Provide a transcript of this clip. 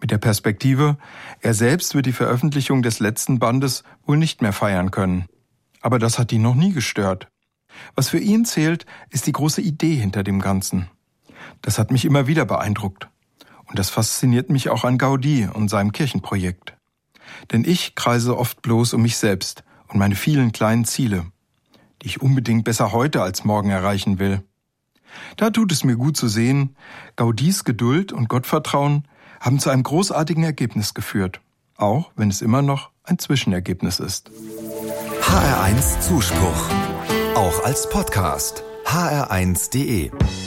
Mit der Perspektive, er selbst wird die Veröffentlichung des letzten Bandes wohl nicht mehr feiern können. Aber das hat ihn noch nie gestört. Was für ihn zählt, ist die große Idee hinter dem Ganzen. Das hat mich immer wieder beeindruckt. Und das fasziniert mich auch an Gaudí und seinem Kirchenprojekt. Denn ich kreise oft bloß um mich selbst und meine vielen kleinen Ziele, die ich unbedingt besser heute als morgen erreichen will. Da tut es mir gut zu sehen, Gaudís Geduld und Gottvertrauen haben zu einem großartigen Ergebnis geführt, auch wenn es immer noch ein Zwischenergebnis ist. HR1 Zuspruch, auch als Podcast, hr1.de.